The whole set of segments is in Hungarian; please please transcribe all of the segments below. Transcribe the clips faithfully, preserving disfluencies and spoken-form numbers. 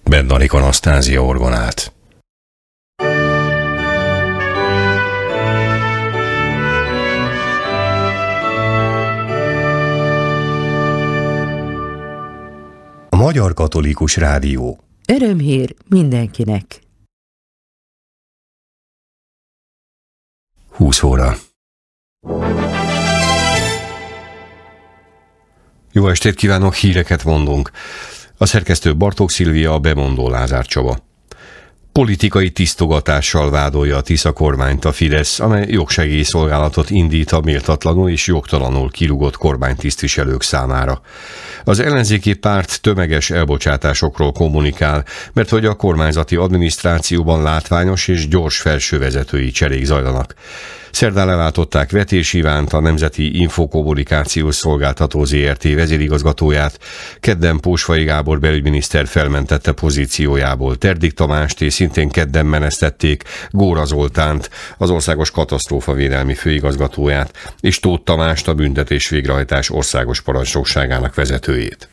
Bednarik Anasztázia orgonált. A Magyar Katolikus Rádió. Örömhír mindenkinek. húsz óra. Jó estét kívánok, híreket mondunk. A szerkesztő Bartók Szilvia, a bemondó Lázár Csaba. Politikai tisztogatással vádolja a Tisza kormányt a Fidesz, amely jogsegélyszolgálatot indít a méltatlanul és jogtalanul kirúgott kormánytisztviselők számára. Az ellenzéki párt tömeges elbocsátásokról kommunikál, mert hogy a kormányzati adminisztrációban látványos és gyors felsővezetői cserék zajlanak. Szerdán leváltották Vetés Ivánt, a Nemzeti Infokommunikációs Szolgáltató zé er té vezérigazgatóját, kedden Pósfai Gábor belügyminiszter felmentette pozíciójából Terdik Tamást, és szintén kedden menesztették Góra Zoltánt, az Országos Katasztrófavédelmi Főigazgatóját, és Tóth Tamást, a Büntetés Végrehajtás Országos Parancsnokságának vezetőjét.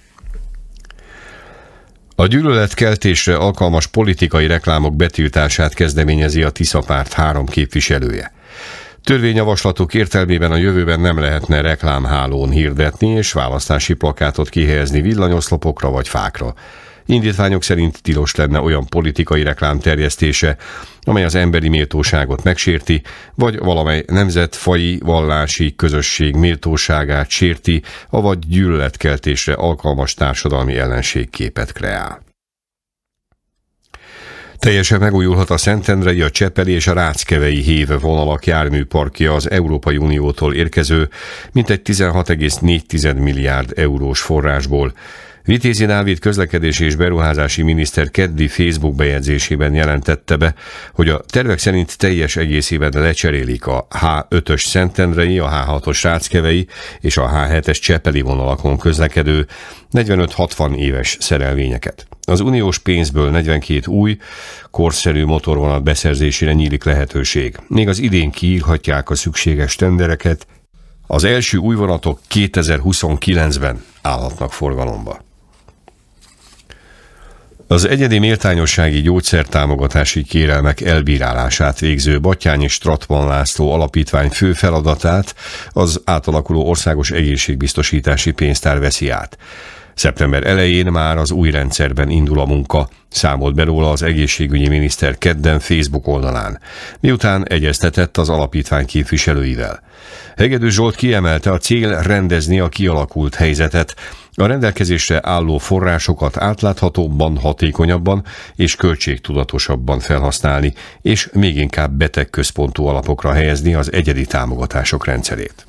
A gyűlöletkeltésre alkalmas politikai reklámok betiltását kezdeményezi a Tisza párt három képviselője. Törvényjavaslatok értelmében a jövőben nem lehetne reklámhálón hirdetni és választási plakátot kihelyezni villanyoszlopokra vagy fákra. Indítványok szerint tilos lenne olyan politikai reklám terjesztése, amely az emberi méltóságot megsérti, vagy valamely nemzet, faji, vallási közösség méltóságát sérti, avagy gyűlöletkeltésre alkalmas társadalmi ellenségképet kreál. Teljesen megújulhat a Szentendrei, a Csepeli és a Ráckevei hév vonalak járműparkja az Európai Uniótól érkező mintegy tizenhat egész négy milliárd eurós forrásból. Vitézi Dávid közlekedési és beruházási miniszter keddi Facebook bejegyzésében jelentette be, hogy a tervek szerint teljes egészében lecserélik a há ötös Szentendrei, a há hatos Ráckevei és a há hetes Csepeli vonalakon közlekedő negyvenöt-hatvan éves szerelvényeket. Az uniós pénzből negyvenkét új, korszerű motorvonat beszerzésére nyílik lehetőség. Még az idén kiírhatják a szükséges tendereket. Az első új vonatok kétezer-huszonkilencben állhatnak forgalomba. Az egyedi méltányossági gyógyszertámogatási kérelmek elbírálását végző Batthyány Stratman László alapítvány fő feladatát az átalakuló országos egészségbiztosítási pénztár veszi át. Szeptember elején már az új rendszerben indul a munka, számolt be róla az egészségügyi miniszter kedden Facebook oldalán, miután egyeztetett az alapítvány képviselőivel. Hegedűs Zsolt kiemelte, a cél rendezni a kialakult helyzetet, a rendelkezésre álló forrásokat átláthatóbban, hatékonyabban és költségtudatosabban felhasználni, és még inkább betegközpontú alapokra helyezni az egyedi támogatások rendszerét.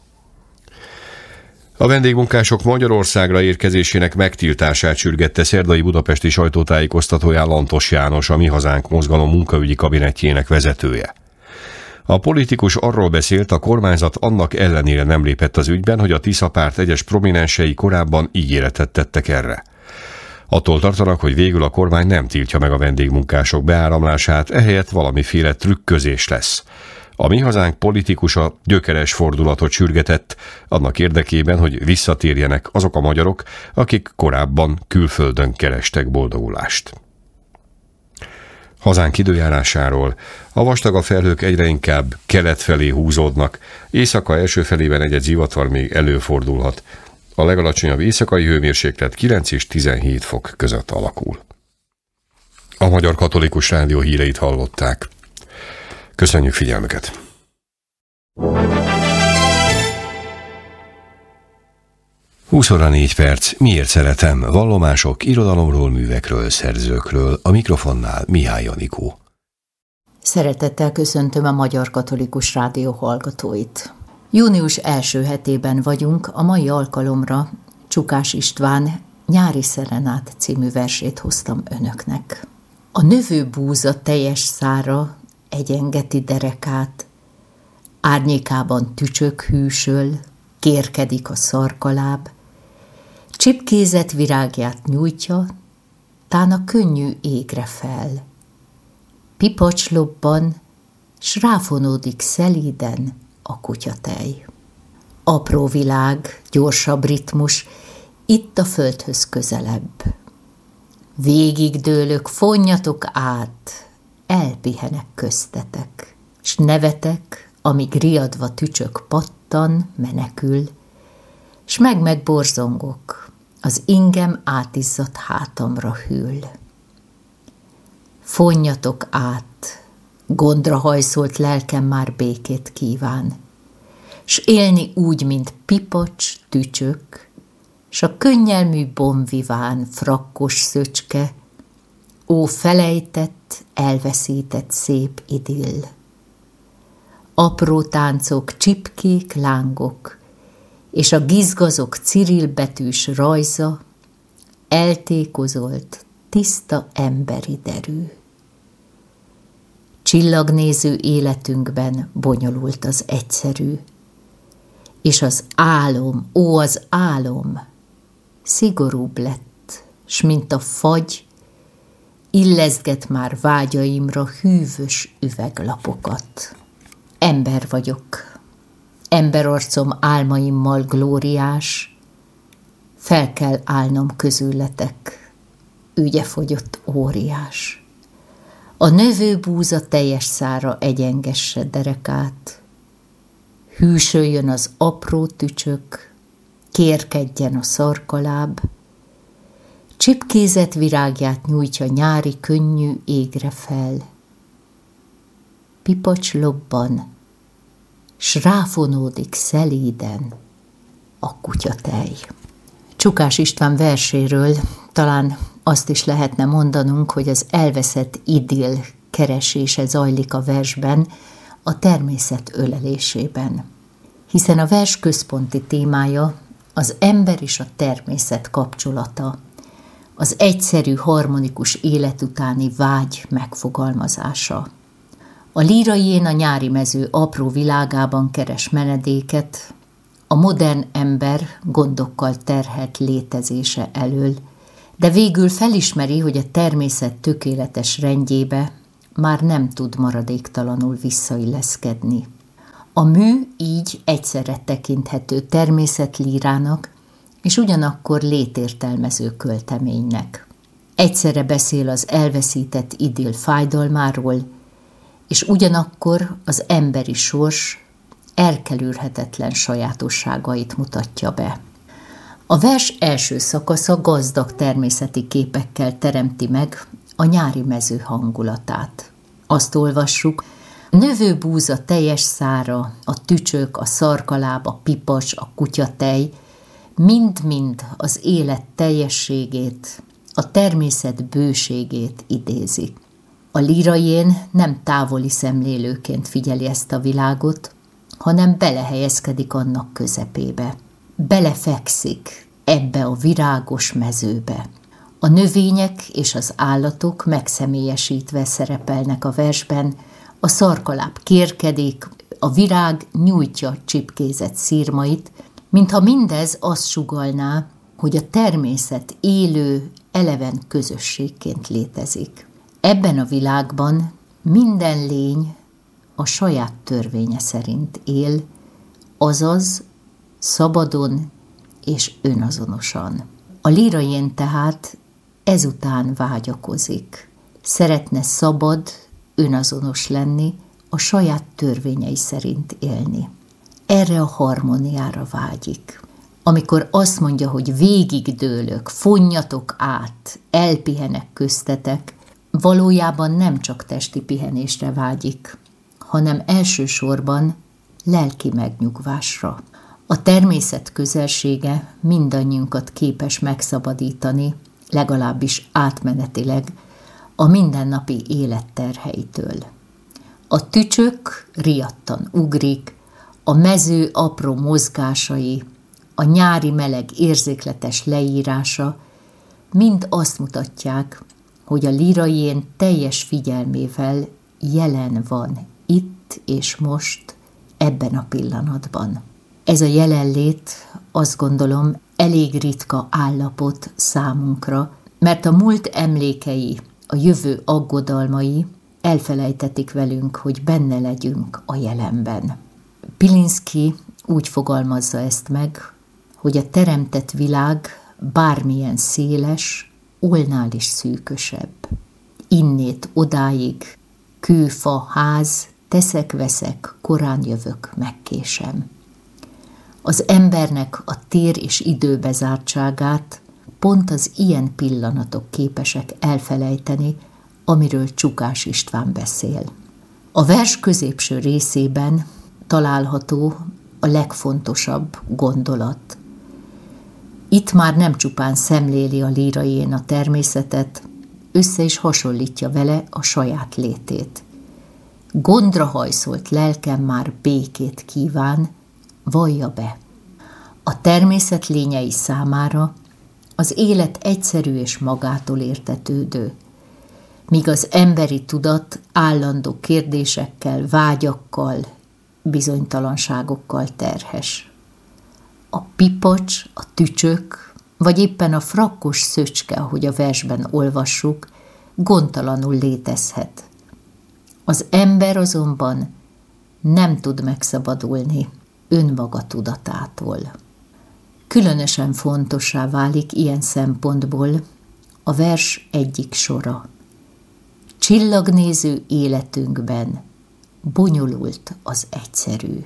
A vendégmunkások Magyarországra érkezésének megtiltását sürgette szerdai budapesti sajtótájékoztatóján Lantos János, a Mi Hazánk mozgalom munkaügyi kabinetjének vezetője. A politikus arról beszélt, a kormányzat annak ellenére nem lépett az ügyben, hogy a Tisza párt egyes prominensei korábban ígéretet tettek erre. Attól tartanak, hogy végül a kormány nem tiltja meg a vendégmunkások beáramlását, ehelyett valamiféle trükközés lesz. A Mi Hazánk politikusa gyökeres fordulatot sürgetett annak érdekében, hogy visszatérjenek azok a magyarok, akik korábban külföldön kerestek boldogulást. Hazánk időjárásáról: a vastag a felhők egyre inkább kelet felé húzódnak, éjszaka első felében egy-egy zivatar még előfordulhat. A legalacsonyabb éjszakai hőmérséklet kilenc és tizenhét fok között alakul. A Magyar Katolikus Rádió híreit hallották. Köszönjük figyelmüket! húsz óra négy perc. Miért szeretem? Vallomások, irodalomról, művekről, szerzőkről. A mikrofonnál Mihály Anikó. Szeretettel köszöntöm a Magyar Katolikus Rádió hallgatóit. Június első hetében vagyunk, a mai alkalomra Csukás István Nyári Szerenát című versét hoztam önöknek. A növő búza teljes szára egyengeti derekát, árnyékában tücsök hűsöl, kérkedik a szarkaláb, csipkézett virágját nyújtja, tán a könnyű égre fel. Pipacs lobban, s ráfonódik szelíden a kutyatej. Apró világ, gyorsabb ritmus, itt a földhöz közelebb. Végigdőlök, fonjatok át, elpihenek köztetek, s nevetek, amíg riadva tücsök pattan, menekül, s meg-meg borzongok, az ingem átizzadt hátamra hűl. Fonjatok át, gondra hajszolt lelkem már békét kíván, s élni úgy, mint pipacs, tücsök, s a könnyelmű bonviván frakkos szöcske, ó felejtett, elveszített szép idill. Apró táncok, csipkék, lángok, és a gizgazok cirillbetűs rajza eltékozolt, tiszta emberi derű. Csillagnéző életünkben bonyolult az egyszerű, és az álom, ó, az álom szigorúbb lett, s mint a fagy, illeszget már vágyaimra hűvös üveglapokat. Ember vagyok, emberarcom álmaimmal glóriás, fel kell állnom közületek, ügyefogyott óriás. A növő búza teljes szára egyengesse derekát, hűsöljön az apró tücsök, kérkedjen a szarkaláb, csipkézett virágját nyújtja nyári könnyű égre fel. Pipacs lobban, s ráfonódik szelíden a kutyatej. Csukás István verséről talán azt is lehetne mondanunk, hogy az elveszett idill keresése zajlik a versben, a természet ölelésében. Hiszen a vers központi témája az ember és a természet kapcsolata, az egyszerű, harmonikus élet utáni vágy megfogalmazása. A lírai a nyári mező apró világában keres menedéket, a modern ember gondokkal terhelt létezése elől, de végül felismeri, hogy a természet tökéletes rendjébe már nem tud maradéktalanul visszailleszkedni. A mű így egyszerre tekinthető természetlírának, és ugyanakkor létértelmező költeménynek. Egyszerre beszél az elveszített idill fájdalmáról, és ugyanakkor az emberi sors elkerülhetetlen sajátosságait mutatja be. A vers első szakasza gazdag természeti képekkel teremti meg a nyári mező hangulatát. Azt olvassuk, növő búza teljes szára, a tücsök, a szarkaláb, a pipacs, a kutyatej, mind-mind az élet teljességét, a természet bőségét idézi. A líraién nem távoli szemlélőként figyeli ezt a világot, hanem belehelyezkedik annak közepébe. Belefekszik ebbe a virágos mezőbe. A növények és az állatok megszemélyesítve szerepelnek a versben, a szarkaláb kérkedik, a virág nyújtja csipkézett szirmait, mintha mindez azt sugallná, hogy a természet élő, eleven közösségként létezik. Ebben a világban minden lény a saját törvénye szerint él, azaz szabadon és önazonosan. A líraién tehát ezután vágyakozik. Szeretne szabad, önazonos lenni, a saját törvényei szerint élni. Erre a harmóniára vágyik. Amikor azt mondja, hogy végigdőlök, fonjatok át, elpihenek köztetek, valójában nem csak testi pihenésre vágyik, hanem elsősorban lelki megnyugvásra. A természet közelsége mindannyiunkat képes megszabadítani, legalábbis átmenetileg, a mindennapi élet terheitől. A tücsök riadtan ugrik, a mező apró mozgásai, a nyári meleg érzékletes leírása mind azt mutatják, hogy a líraién teljes figyelmével jelen van itt és most, ebben a pillanatban. Ez a jelenlét, azt gondolom, elég ritka állapot számunkra, mert a múlt emlékei, a jövő aggodalmai elfelejtetik velünk, hogy benne legyünk a jelenben. Pilinszky úgy fogalmazza ezt meg, hogy a teremtett világ bármilyen széles, olnál is szűkösebb. Innét odáig, kőfa, ház, teszek-veszek, korán jövök, megkésem. Az embernek a tér és idő bezártságát pont az ilyen pillanatok képesek elfelejteni, amiről Csukás István beszél. A vers középső részében található a legfontosabb gondolat. Itt már nem csupán szemléli a líraijén a természetet, össze is hasonlítja vele a saját létét. Gondra hajszolt lelkem már békét kíván, vallja be. A természet lényei számára az élet egyszerű és magától értetődő, míg az emberi tudat állandó kérdésekkel, vágyakkal, bizonytalanságokkal terhes. A pipacs, a tücsök, vagy éppen a frakkos szöcske, ahogy a versben olvassuk, gondtalanul létezhet. Az ember azonban nem tud megszabadulni önmaga tudatától. Különösen fontossá válik ilyen szempontból a vers egyik sora. Csillagnéző életünkben bonyolult az egyszerű.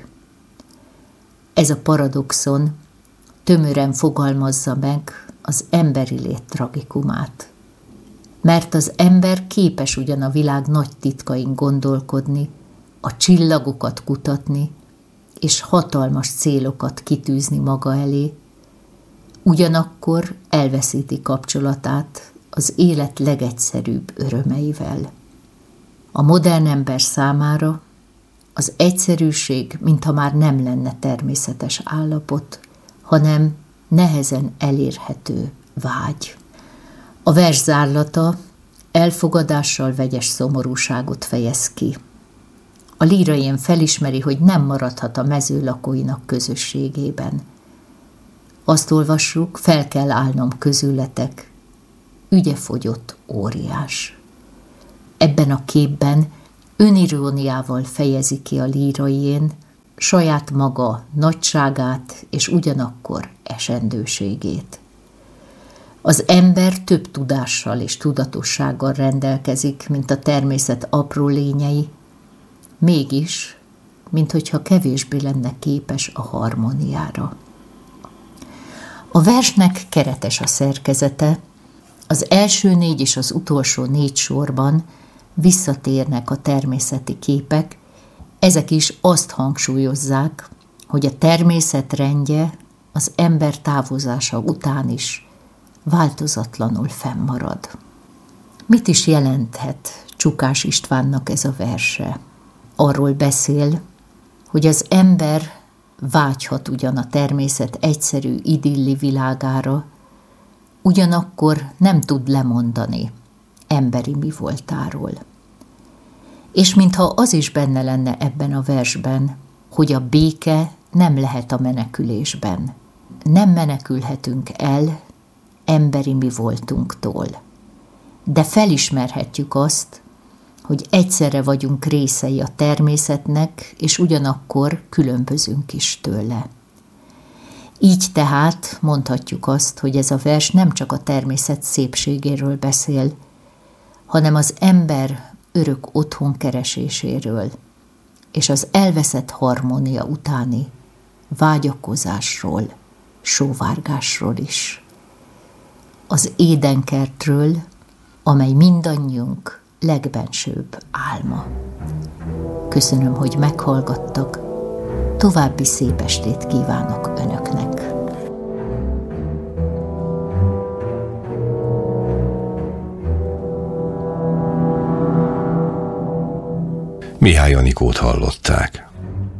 Ez a paradoxon tömören fogalmazza meg az emberi lét tragikumát. Mert az ember képes ugyan a világ nagy titkain gondolkodni, a csillagokat kutatni, és hatalmas célokat kitűzni maga elé, ugyanakkor elveszíti kapcsolatát az élet legegyszerűbb örömeivel. A modern ember számára az egyszerűség, mintha már nem lenne természetes állapot, hanem nehezen elérhető vágy. A vers zárlata elfogadással vegyes szomorúságot fejez ki. A líraijén felismeri, hogy nem maradhat a mező lakóinak közösségében. Azt olvassuk, fel kell állnom közületek, ügye fogyott óriás. Ebben a képben öniróniával fejezi ki a líraijén saját maga nagyságát és ugyanakkor esendőségét. Az ember több tudással és tudatossággal rendelkezik, mint a természet apró lényei, mégis, minthogyha kevésbé lenne képes a harmóniára. A versnek keretes a szerkezete, az első négy és az utolsó négy sorban visszatérnek a természeti képek, ezek is azt hangsúlyozzák, hogy a természet rendje az ember távozása után is változatlanul fennmarad. Mit is jelenthet Csukás Istvánnak ez a verse? Arról beszél, hogy az ember vágyhat ugyan a természet egyszerű idilli világára, ugyanakkor nem tud lemondani emberi mi voltáról. És mintha az is benne lenne ebben a versben, hogy a béke nem lehet a menekülésben. Nem menekülhetünk el emberi mi voltunktól. De felismerhetjük azt, hogy egyszerre vagyunk részei a természetnek, és ugyanakkor különbözünk is tőle. Így tehát mondhatjuk azt, hogy ez a vers nem csak a természet szépségéről beszél, hanem az ember örök otthon kereséséről, és az elveszett harmónia utáni vágyakozásról, sóvárgásról is. Az édenkertről, amely mindannyiunk legbensőbb álma. Köszönöm, hogy meghallgattak, további szép estét kívánok önöknek. Mihály Anikót hallották.